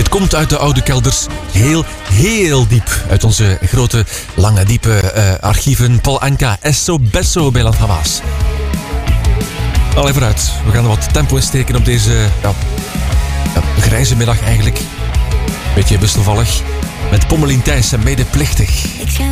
Het komt uit de oude kelders, heel diep. Uit onze grote, lange, diepe archieven. Paul Anka, Esso Besso bij Landhavaas. Allee, vooruit. We gaan er wat tempo in steken op deze grijze middag eigenlijk. Beetje wisselvallig. Met Pommelien Thijs en medeplichtig.